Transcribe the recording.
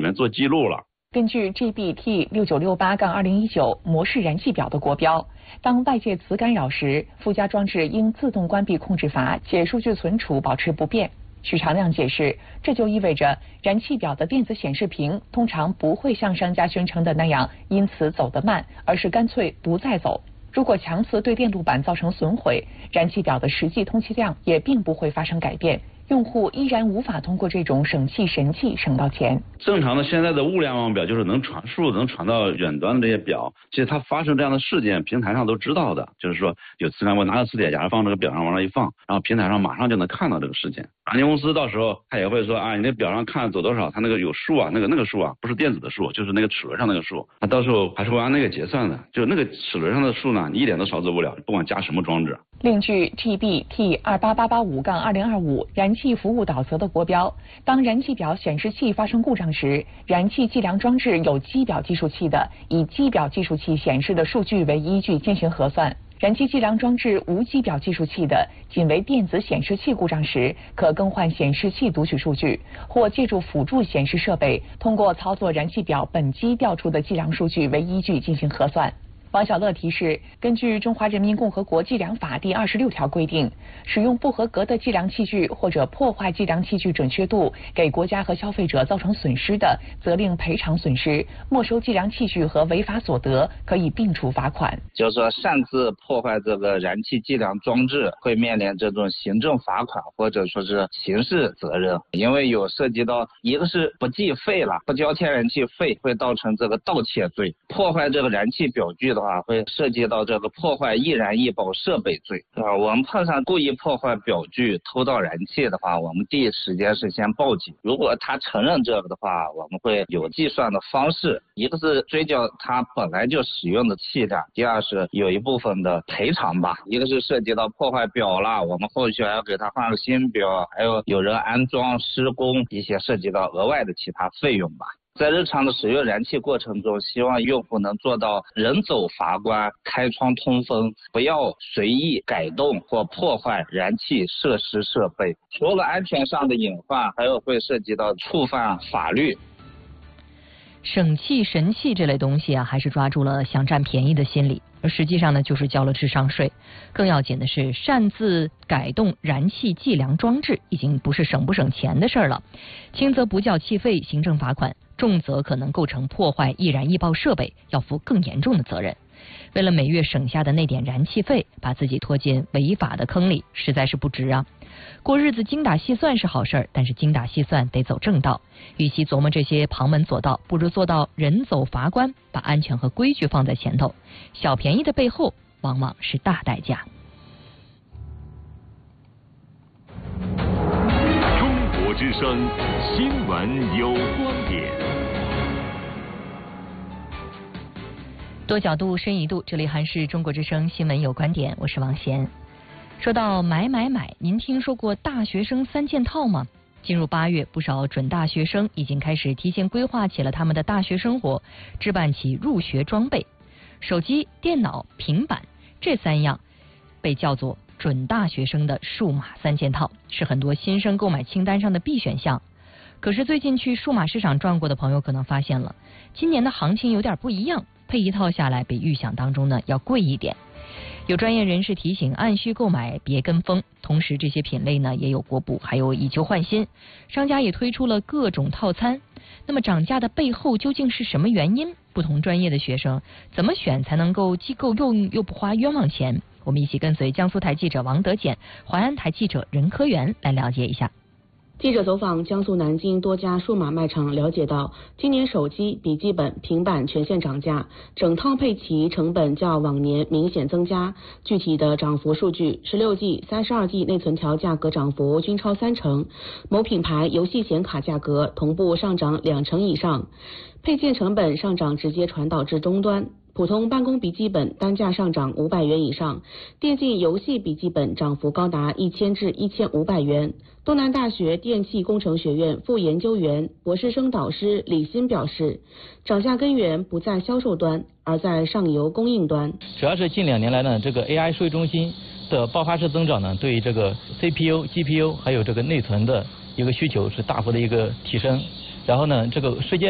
面做记录了。 根据 GBT6968-2019 模式燃气表的国标，当外界磁干扰时，附加装置应自动关闭控制阀，且数据存储保持不变。许长亮解释，这就意味着燃气表的电子显示屏通常不会像商家宣称的那样因此走得慢，而是干脆不再走。如果强磁对电路板造成损毁，燃气表的实际通气量也并不会发生改变，用户依然无法通过这种省气神器省到钱。 正常的现在的物联网表就是能传输能传到远端的这些表，其实它发生这样的事件，平台上都知道的。就是说有磁感，我拿个磁铁夹放这个表上往那一放，然后平台上马上就能看到这个事件。安监公司到时候他也会说啊，你那表上看走多少，它那个有数啊，那个数啊，不是电子的数，就是那个齿轮上那个数，它到时候还是会按那个结算的。就那个齿轮上的数呢，你一点都少走不了，不管加什么装置。 另据 GBT28885-2025 燃气服务导则的国标，当燃气表显示器发生故障时，燃气计量装置有机表计数器的，以机表计数器显示的数据为依据进行核算；燃气计量装置无机表计数器的，仅为电子显示器故障时，可更换显示器读取数据，或借助辅助显示设备，通过操作燃气表本机调出的计量数据为依据进行核算。王小乐提示，根据《中华人民共和国计量法》第26条规定，使用不合格的计量器具或者破坏计量器具准确度，给国家和消费者造成损失的，责令赔偿损失，没收计量器具和违法所得，可以并处罚款。 就是说，擅自破坏这个燃气计量装置，会面临这种行政罚款或者说是刑事责任，因为有涉及到一个是不计费了，不交天然气费，会造成这个盗窃罪；破坏这个燃气表具的话，会涉及到这个破坏易燃易爆设备罪。我们碰上故意破坏表具、偷盗燃气的话，我们第一时间是先报警。如果他承认这个的话，我们会有计算的方式，一个是追缴他本来就使用的气量，第二是有一部分的赔偿吧。一个是涉及到破坏表了，我们后续还要给他换个新表，还有人安装施工，一些涉及到额外的其他费用吧。在日常的使用燃气过程中，希望用户能做到人走阀关、开窗通风，不要随意改动或破坏燃气设施设备。除了安全上的隐患，还有会涉及到触犯法律。 省气神器这类东西啊，还是抓住了想占便宜的心理，而实际上呢，就是交了智商税。更要紧的是，擅自改动燃气计量装置，已经不是省不省钱的事儿了。轻则不缴气费，行政罚款；重则可能构成破坏易燃易爆设备，要负更严重的责任。为了每月省下的那点燃气费，把自己拖进违法的坑里，实在是不值啊！过日子精打细算是好事儿，但是精打细算得走正道。与其琢磨这些旁门左道，不如做到人走阀关，把安全和规矩放在前头。小便宜的背后，往往是大代价。 中国之声新闻有观点。 多角度，深一度，这里还是中国之声新闻有观点，我是王贤。说到买，您听说过大学生3件套吗？进入8月，不少准大学生已经开始提前规划起了他们的大学生活，置办起入学装备。手机、电脑、平板这3样被叫做准大学生的数码3件套，是很多新生购买清单上的必选项。可是最近去数码市场转过的朋友可能发现了，今年的行情有点不一样，配一套下来比预想当中呢要贵一点。有专业人士提醒，按需购买别跟风，同时这些品类呢也有国补，还有以旧换新，商家也推出了各种套餐。那么涨价的背后究竟是什么原因？不同专业的学生怎么选才能够既够用又不花冤枉钱？我们一起跟随江苏台记者王德简、淮安台记者任科元来了解一下。 记者走访江苏南京多家数码卖场，了解到，今年手机、笔记本、平板全线涨价，整套配齐成本较往年明显增加。具体的涨幅数据，16G、32G 内存条价格涨幅均超30%，某品牌游戏显卡价格同步上涨20%以上，配件成本上涨直接传导至终端。普通办公笔记本单价上涨500元以上，电竞游戏笔记本涨幅高达1000至1500元。东南大学电气工程学院副研究员、博士生导师李欣表示，涨价根源不在销售端，而在上游供应端。 主要是近2年来呢，这个 AI 数据中心的爆发式增长呢，对于这个 CPU、GPU 还有这个内存的一个需求是大幅的一个提升。然后呢，这个世界